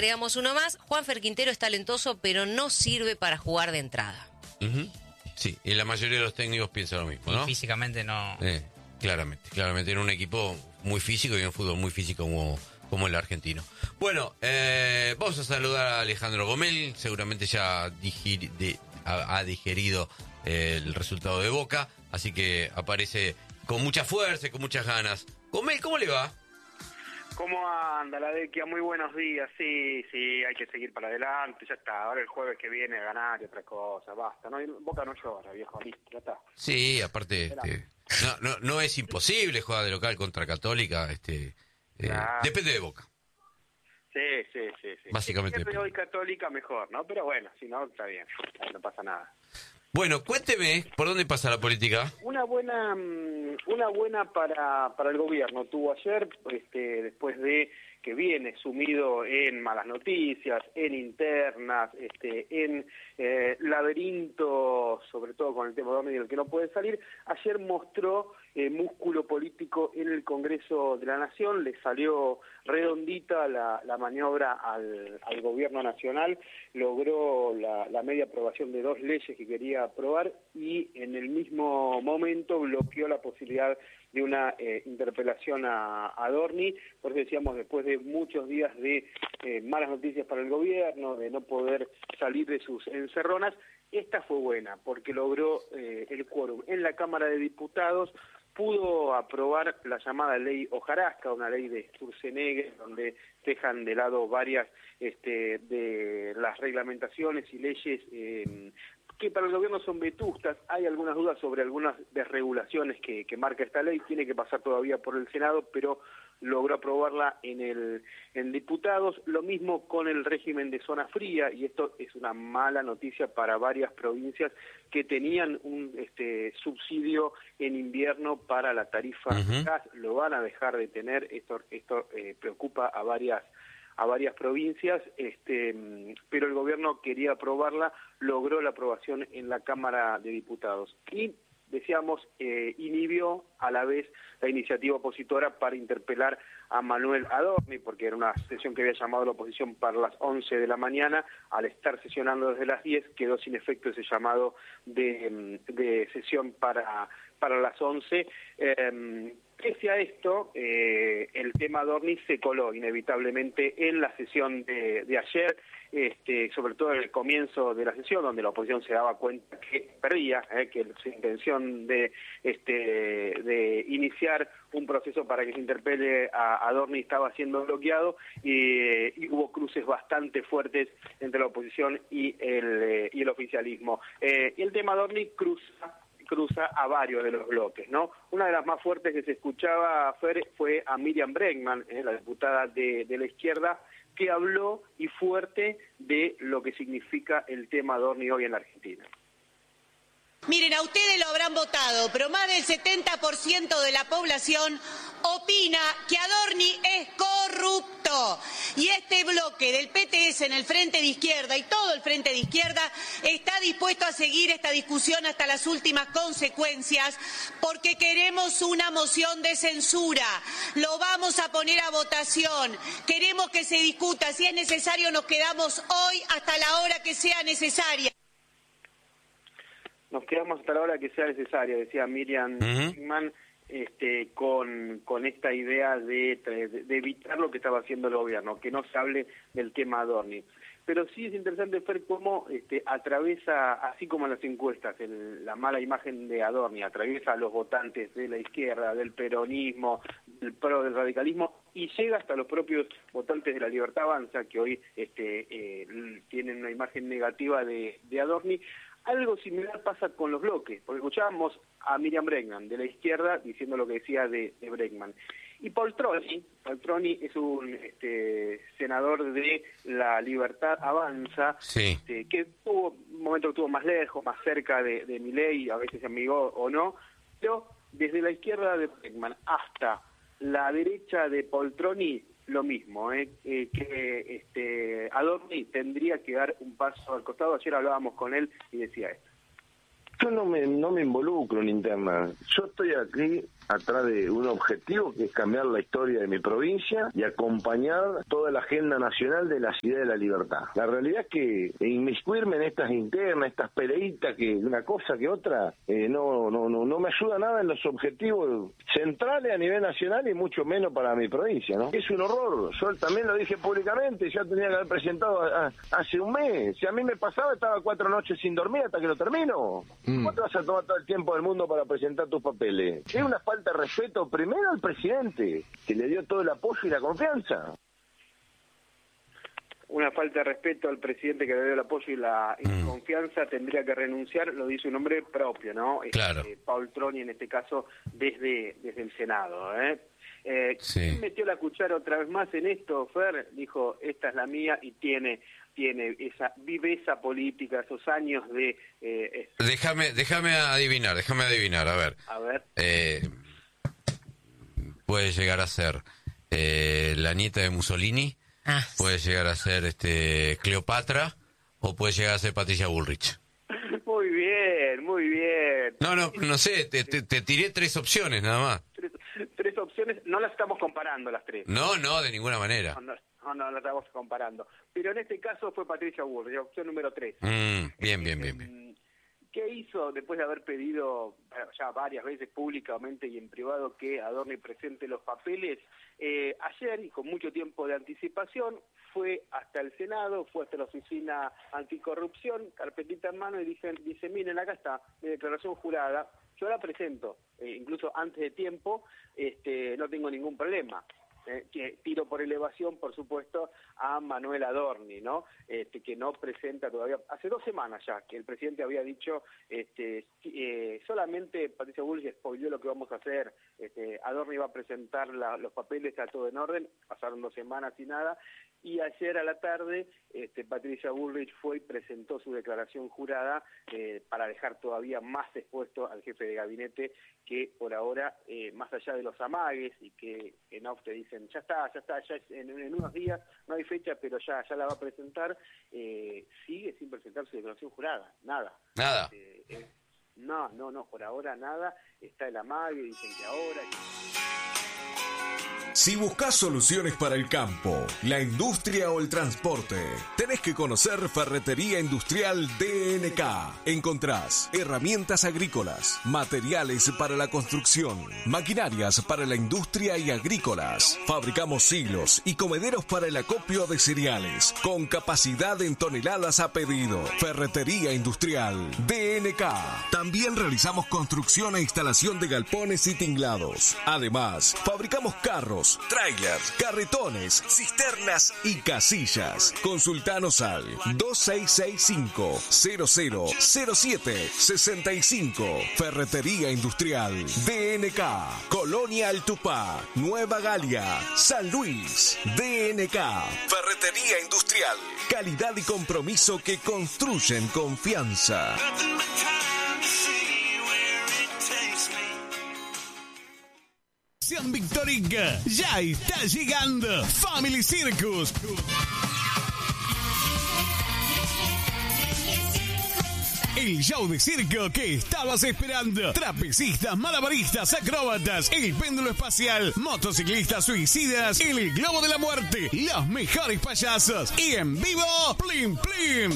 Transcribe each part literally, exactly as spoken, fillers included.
agregamos uno más. Juanfer Quintero es talentoso, pero no sirve para jugar de entrada. Uh-huh. Sí, y la mayoría de los técnicos piensan lo mismo, ¿no? Y físicamente no. Eh, claramente, claramente en un equipo muy físico y en un fútbol muy físico como, como el argentino. Bueno, eh, vamos a saludar a Alejandro Gomel, seguramente ya digir, de, ha, ha digerido eh, el resultado de Boca, así que aparece con mucha fuerza y con muchas ganas. Gomel, ¿cómo le va? ¿Cómo anda la Dequia? Muy buenos días. Sí, sí, hay que seguir para adelante. Ya está, ahora el jueves que viene a ganar y otra cosa. Basta, no, Boca no llora, viejo, listo, ya está. Sí, aparte, este, no, no, no es imposible jugar de local contra Católica. Este, eh, claro. Depende de Boca. Sí, sí, sí. sí. Básicamente. Si hoy Católica mejor, ¿no? Pero bueno, si no, está bien. No pasa nada. Bueno, cuénteme, ¿por dónde pasa la política? Una buena una buena para para el gobierno tuvo ayer, este, después de que viene sumido en malas noticias, en internas, este, en eh, laberinto, sobre todo con el tema de Dorni del que no puede salir. Ayer mostró eh, músculo político en el Congreso de la Nación, le salió redondita la, la maniobra al, al gobierno nacional, logró la, la media aprobación de dos leyes que quería aprobar y en el mismo momento bloqueó la posibilidad de una eh, interpelación a, a Dorni. Por eso decíamos, después de muchos días de eh, malas noticias para el gobierno, de no poder salir de sus encerronas, esta fue buena, porque logró eh, el quórum en la Cámara de Diputados, pudo aprobar la llamada ley hojarasca, una ley de Sturzenegger, donde dejan de lado varias este, de las reglamentaciones y leyes eh, que para el gobierno son vetustas. Hay algunas dudas sobre algunas desregulaciones que, que marca esta ley, tiene que pasar todavía por el Senado, pero logró aprobarla en el en diputados. Lo mismo con el régimen de zona fría, y esto es una mala noticia para varias provincias que tenían un este subsidio en invierno para la tarifa uh-huh. de gas, lo van a dejar de tener. Esto esto eh, preocupa a varias a varias provincias, este, pero el gobierno quería aprobarla, logró la aprobación en la Cámara de Diputados y, decíamos, eh, inhibió a la vez la iniciativa opositora para interpelar a Manuel Adorni, porque era una sesión que había llamado la oposición para las once de la mañana. Al estar sesionando desde las diez, quedó sin efecto ese llamado de, de sesión para, para las once. Eh, Pese a esto, eh, el tema Adorni se coló inevitablemente en la sesión de, de ayer, este, sobre todo en el comienzo de la sesión, donde la oposición se daba cuenta que perdía, eh, que su intención de, este, de iniciar un proceso para que se interpele a Adorni estaba siendo bloqueado, y, y hubo cruces bastante fuertes entre la oposición y el, eh, y el oficialismo. Eh, y el tema Adorni cruza cruza a varios de los bloques, ¿no? Una de las más fuertes que se escuchaba, Fer, fue a Miriam Bregman, eh, la diputada de, de la izquierda, que habló y fuerte de lo que significa el tema Adorni hoy en la Argentina. Miren, a ustedes lo habrán votado, pero más del setenta por ciento de la población opina que Adorni es corrupto. Y este bloque del P T S en el Frente de Izquierda y todo el Frente de Izquierda está dispuesto a seguir esta discusión hasta las últimas consecuencias, porque queremos una moción de censura. Lo vamos a poner a votación. Queremos que se discuta. Si es necesario, nos quedamos hoy hasta la hora que sea necesaria. Nos quedamos hasta la hora que sea necesaria, decía Miriam Bregman, uh-huh. este, con, con esta idea de, de, de evitar lo que estaba haciendo el gobierno, que no se hable del tema Adorni. Pero sí es interesante ver cómo este, atraviesa, así como en las encuestas, el, la mala imagen de Adorni, atraviesa a los votantes de la izquierda, del peronismo, del pro, del radicalismo, y llega hasta los propios votantes de la Libertad Avanza, que hoy este, eh, tienen una imagen negativa de, de Adorni. Algo similar pasa con los bloques, porque escuchábamos a Miriam Bregman de la izquierda diciendo lo que decía de, de Bregman. Y Poltroni, Poltroni es un este, senador de la Libertad Avanza, sí. este, que tuvo un momento que estuvo más lejos, más cerca de, de Milei, a veces se amigó o no, pero desde la izquierda de Bregman hasta la derecha de Poltroni, lo mismo, ¿eh? Eh, que este, Adorni tendría que dar un paso al costado. Ayer hablábamos con él y decía esto. Yo no me, no me involucro en interna. Yo estoy aquí atrás de un objetivo que es cambiar la historia de mi provincia y acompañar toda la agenda nacional de la ciudad de la libertad. La realidad es que inmiscuirme en estas internas, estas peleitas, que una cosa que otra, eh, no, no, no, no me ayuda nada en los objetivos centrales a nivel nacional y mucho menos para mi provincia, ¿no? Es un horror. Yo también lo dije públicamente, ya tenía que haber presentado a, a, hace un mes. Si a mí me pasaba, estaba cuatro noches sin dormir hasta que lo termino. Mm. ¿Cómo te vas a tomar todo el tiempo del mundo para presentar tus papeles? Es una falta de respeto primero al presidente, que le dio todo el apoyo y la confianza. Una falta de respeto al presidente que le dio el apoyo y la, y la Mm. confianza, tendría que renunciar, lo dice un hombre propio, ¿no? Claro. Este, Paul Troni, en este caso, desde, desde el Senado, ¿eh? Eh, Sí. ¿Quién metió la cuchara otra vez más en esto, Fer? Dijo, esta es la mía, y tiene tiene esa viveza política, esos años de... Eh, Déjame, déjame adivinar, déjame adivinar, a ver. a ver, Eh, puede llegar a ser eh, la nieta de Mussolini, Ah, puede llegar a ser este Cleopatra, o puede llegar a ser Patricia Bullrich. muy bien, muy bien. No, no, no sé, te, te, te tiré tres opciones nada más. Tres, tres opciones, no las estamos comparando las tres. No, no, de ninguna manera. No, no, no, no las estamos comparando. Pero en este caso fue Patricia Bullrich, opción número tres. Mm, bien, bien, bien, bien. Eh, ¿Qué hizo después de haber pedido bueno, ya varias veces públicamente y en privado que Adorni presente los papeles? Eh, ayer, y con mucho tiempo de anticipación, fue hasta el Senado, fue hasta la Oficina Anticorrupción, carpetita en mano, y dicen, dice, miren, acá está mi declaración jurada, yo la presento, eh, incluso antes de tiempo, este, no tengo ningún problema. Eh, que tiro por elevación, por supuesto, a Manuel Adorni, ¿no? Este, que no presenta todavía, hace dos semanas ya, que el presidente había dicho, este, eh, solamente Patricia Bullrich spoileó lo que vamos a hacer, este, Adorni va a presentar la, los papeles, está todo en orden, pasaron dos semanas y nada, y ayer a la tarde, este, Patricia Bullrich fue y presentó su declaración jurada eh, para dejar todavía más expuesto al jefe de gabinete, que por ahora, eh, más allá de los amagues y que en off te dicen, ya está, ya está, ya en, en unos días, no hay fecha, pero ya ya la va a presentar, eh, sigue sin presentar su declaración jurada, nada. Nada. Eh, eh, no, no, no, por ahora nada, está el amague, dicen que ahora... Si buscas soluciones para el campo, la industria o el transporte, tenés que conocer Ferretería Industrial D N K. Encontrás herramientas agrícolas, materiales para la construcción, maquinarias para la industria y agrícolas. Fabricamos silos y comederos para el acopio de cereales, con capacidad en toneladas a pedido. Ferretería Industrial D N K. También realizamos construcción e instalación de galpones y tinglados. Además, fabricamos carros, trailers, carretones, cisternas y casillas. Consultanos al dos seis seis cinco, cero cero cero siete seis cinco. Ferretería Industrial D N K. Colonia Altupá, Nueva Galia, San Luis. D N K. Ferretería Industrial. Calidad y compromiso que construyen confianza. Victorica, ya está llegando Family Circus. El show de circo que estabas esperando. Trapecistas, malabaristas, acróbatas, el péndulo espacial, motociclistas suicidas, el globo de la muerte, los mejores payasos y en vivo, Plim Plim.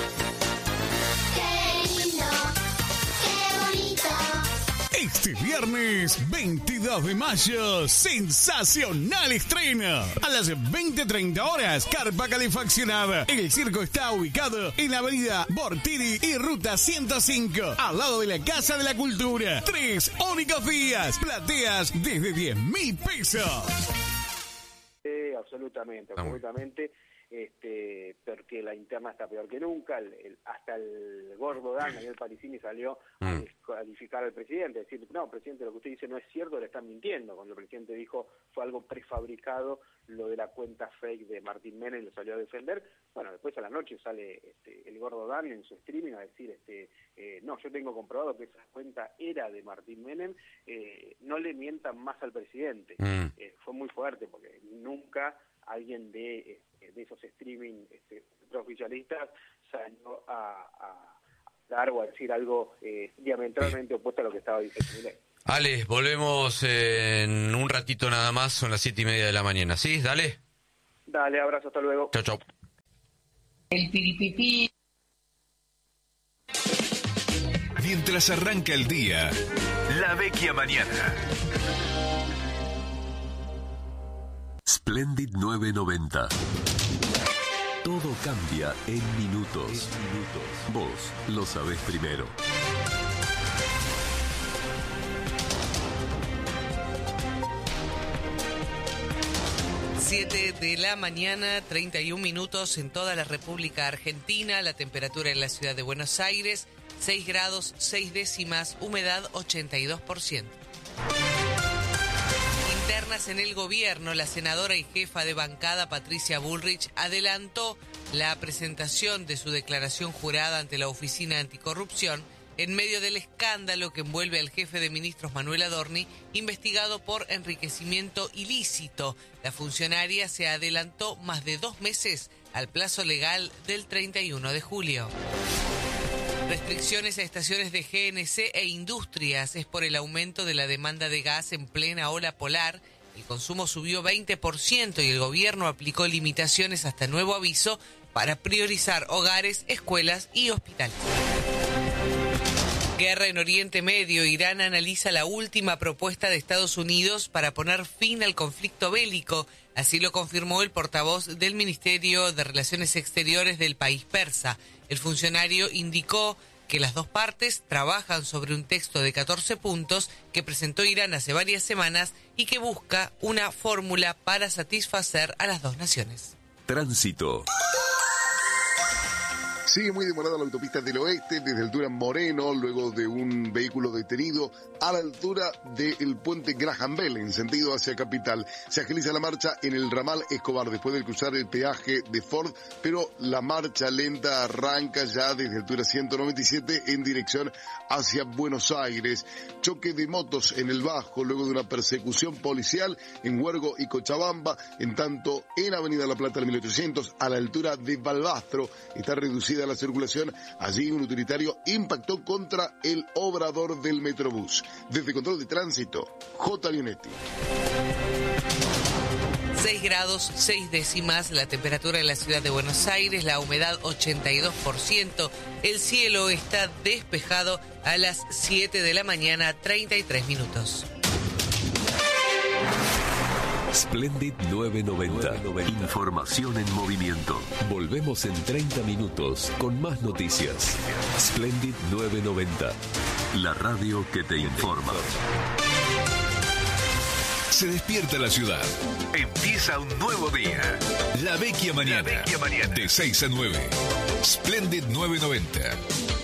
Este viernes veintidós de mayo, sensacional estreno. A las veinte treinta horas, carpa calefaccionada. El circo está ubicado en la avenida Bortiri y ruta ciento cinco, al lado de la Casa de la Cultura. Tres únicos días, plateas desde diez mil pesos. Sí, absolutamente, absolutamente. Este, porque la interna está peor que nunca, el, el, hasta el gordo Dan, Daniel Parisini, salió a descalificar al presidente, decir, no, presidente, lo que usted dice no es cierto, le están mintiendo, cuando el presidente dijo fue algo prefabricado, lo de la cuenta fake de Martín Menem, lo salió a defender. Bueno, después a la noche sale este, el gordo Dan en su streaming a decir, este, eh, no, yo tengo comprobado que esa cuenta era de Martín Menem, eh, no le mientan más al presidente. Mm. Eh, fue muy fuerte, porque nunca alguien de, de esos streaming este, oficialistas salió a, a dar o a decir algo eh, diametralmente opuesto a lo que estaba diciendo Milei. Ale, volvemos en un ratito nada más, son las siete y media de la mañana, ¿sí? Dale. Dale, abrazo, hasta luego. Chau, chau. El piripipí. Mientras arranca el día, La Vecchia Mañana. Splendid nueve noventa. Todo cambia en minutos. Vos lo sabés primero. siete de la mañana, treinta y un minutos en toda la República Argentina. La temperatura en la ciudad de Buenos Aires, seis grados, seis décimas, humedad ochenta y dos por ciento. Internas en el gobierno, la senadora y jefa de bancada Patricia Bullrich adelantó la presentación de su declaración jurada ante la Oficina Anticorrupción en medio del escándalo que envuelve al jefe de ministros Manuel Adorni, investigado por enriquecimiento ilícito. La funcionaria se adelantó más de dos meses al plazo legal del treinta y uno de julio. Restricciones a estaciones de G N C e industrias es por el aumento de la demanda de gas en plena ola polar. El consumo subió veinte por ciento y el gobierno aplicó limitaciones hasta nuevo aviso para priorizar hogares, escuelas y hospitales. Guerra en Oriente Medio. Irán analiza la última propuesta de Estados Unidos para poner fin al conflicto bélico. Así lo confirmó el portavoz del Ministerio de Relaciones Exteriores del país persa. El funcionario indicó que las dos partes trabajan sobre un texto de catorce puntos que presentó Irán hace varias semanas y que busca una fórmula para satisfacer a las dos naciones. Tránsito. Sigue muy demorada la autopista del oeste desde altura Moreno, luego de un vehículo detenido a la altura del puente Graham Bell en sentido hacia Capital. Se agiliza la marcha en el ramal Escobar después de cruzar el peaje de Ford, pero la marcha lenta arranca ya desde altura ciento noventa y siete en dirección hacia Buenos Aires. Choque de motos en el Bajo luego de una persecución policial en Huergo y Cochabamba. En tanto, en Avenida La Plata del mil ochocientos, a la altura de Balbastro, está reducida la circulación. Allí un utilitario impactó contra el obrador del Metrobús. Desde Control de Tránsito, J. Lionetti. seis grados, seis décimas, la temperatura en la ciudad de Buenos Aires, la humedad ochenta y dos por ciento, el cielo está despejado a las siete de la mañana, treinta y tres minutos. Splendid nueve noventa. Información en movimiento. Volvemos en treinta minutos con más noticias. Splendid nueve noventa. La radio que te informa. Se despierta la ciudad. Empieza un nuevo día. La Vecchia Mañana. La Vecchia Mañana. De seis a nueve. Splendid nueve noventa.